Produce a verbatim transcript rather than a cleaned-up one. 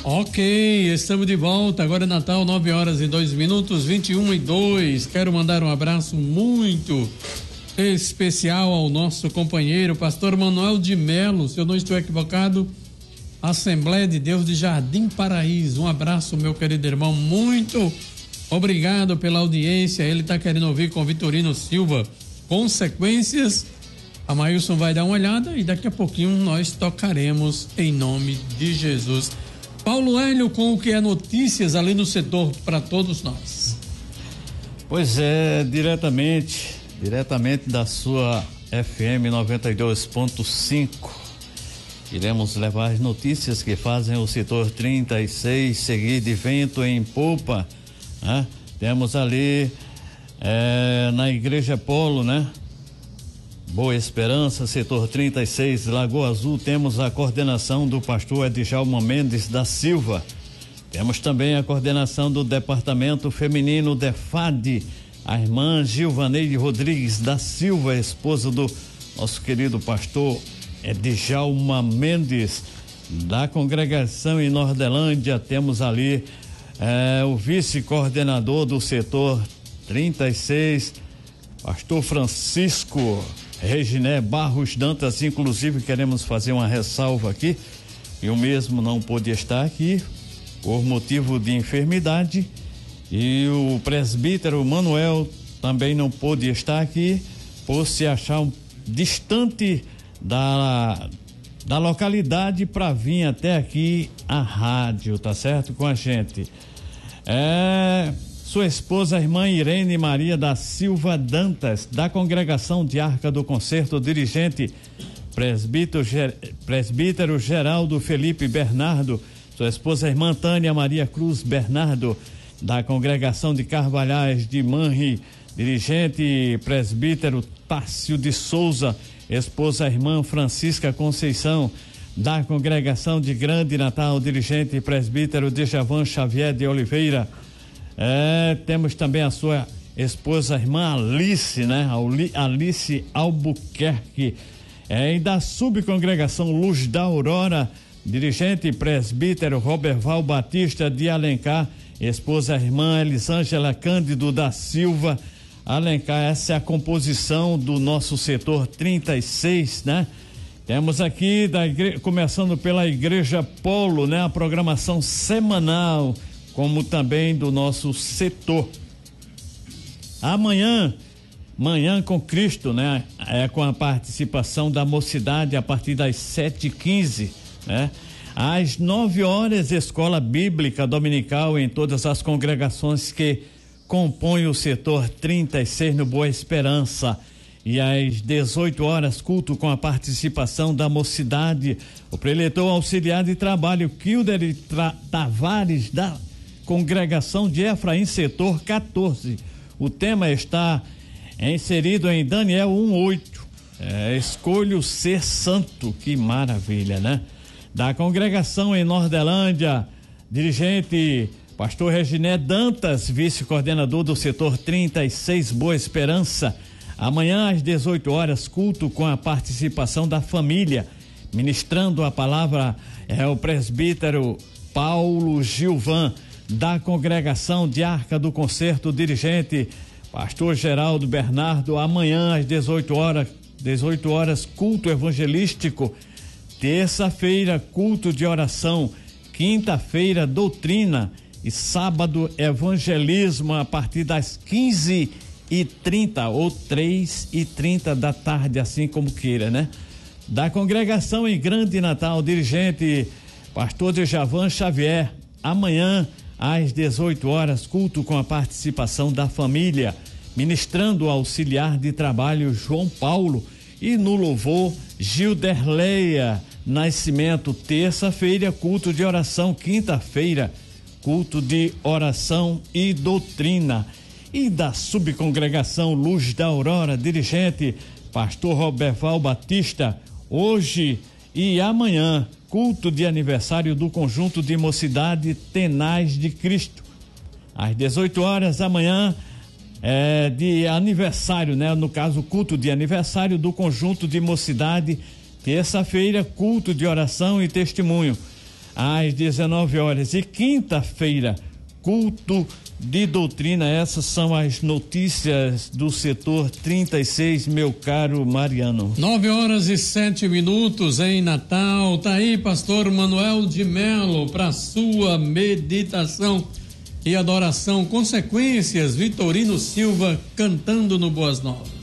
Ok, estamos de volta. Agora é Natal, nove horas e dois minutos, vinte e um e dois. Quero mandar um abraço muito especial ao nosso companheiro, pastor Manuel de Melo, se eu não estou equivocado, Assembleia de Deus de Jardim Paraíso. Um abraço, meu querido irmão, muito obrigado pela audiência. Ele está querendo ouvir com Vitorino Silva, Consequências. A Maílson vai dar uma olhada e daqui a pouquinho nós tocaremos em nome de Jesus. Paulo Hélio, com o que é notícias ali no setor para todos nós. Pois é, diretamente, diretamente da sua F M noventa e dois ponto cinco, iremos levar as notícias que fazem o setor trinta e seis seguir de vento em popa, né? Temos ali é, na Igreja Polo, né? Boa Esperança, setor trinta e seis, Lagoa Azul, temos a coordenação do pastor Edjalma Mendes da Silva. Temos também a coordenação do Departamento Feminino DEFAD, a irmã Gilvaneide Rodrigues da Silva, esposa do nosso querido pastor Edjalma Mendes. Da congregação em Nordelândia, temos ali eh, o vice-coordenador do setor trinta e seis, pastor Francisco Reginé Barros Dantas. Inclusive queremos fazer uma ressalva aqui, e o mesmo não pôde estar aqui por motivo de enfermidade, e o presbítero Manuel também não pôde estar aqui por se achar um, distante da da localidade para vir até aqui a rádio, tá certo, com a gente. É sua esposa, a irmã Irene Maria da Silva Dantas, da congregação de Arca do Concerto, dirigente presbítero, presbítero Geraldo Felipe Bernardo, sua esposa, a irmã Tânia Maria Cruz Bernardo, da congregação de Carvalhais de Manri, dirigente presbítero Tássio de Souza, esposa, a irmã Francisca Conceição, da congregação de Grande Natal, dirigente presbítero Djavan Xavier de Oliveira. É, temos também a sua esposa, a irmã Alice, né? Alice Albuquerque, é, e da subcongregação Luz da Aurora, dirigente presbítero Roberval Batista de Alencar, esposa, a irmã Elisângela Cândido da Silva Alencar. Essa é a composição do nosso setor trinta e seis, né? Temos aqui, da igre... começando pela Igreja Polo, né? A programação semanal, como também do nosso setor. Amanhã, Manhã com Cristo, né? É com a participação da mocidade a partir das sete e quinze, né? Às nove horas, escola bíblica dominical em todas as congregações que compõem o setor trinta e seis no Boa Esperança. E às dezoito horas, culto com a participação da mocidade, o preletor auxiliar de trabalho Kilder Tavares, da congregação de Efraim, setor quatorze. O tema está inserido em Daniel um oito. É, escolho ser santo. Que maravilha, né? Da congregação em Nordelândia, dirigente pastor Reginé Dantas, vice-coordenador do setor trinta e seis Boa Esperança. Amanhã às dezoito horas, culto com a participação da família. Ministrando a palavra é o presbítero Paulo Gilvan, da congregação de Arca do Concerto, dirigente pastor Geraldo Bernardo. Amanhã às dezoito horas, dezoito horas, culto evangelístico. Terça-feira, culto de oração. Quinta-feira, doutrina. E sábado, evangelismo a partir das quinze e trinta ou três e trinta da tarde, assim como queira, né? Da congregação em Grande Natal, dirigente pastor Djavan Xavier. Amanhã às dezoito horas, culto com a participação da família, ministrando o auxiliar de trabalho João Paulo, e no louvor Gilderleia Nascimento. Terça-feira, culto de oração. Quinta-feira, culto de oração e doutrina. E da subcongregação Luz da Aurora, dirigente pastor Roberval Batista, hoje e amanhã, culto de aniversário do conjunto de mocidade Tenaz de Cristo. Às dezoito horas amanhã, é, de aniversário, né? No caso, culto de aniversário do conjunto de mocidade. Terça-feira, culto de oração e testemunho. às dezenove horas. E quinta-feira, culto de doutrina. Essas são as notícias do setor trinta e seis, meu caro Mariano. Nove horas e sete minutos em Natal. Tá aí, pastor Manuel de Melo, para sua meditação e adoração. Consequências, Vitorino Silva cantando no Boas Novas.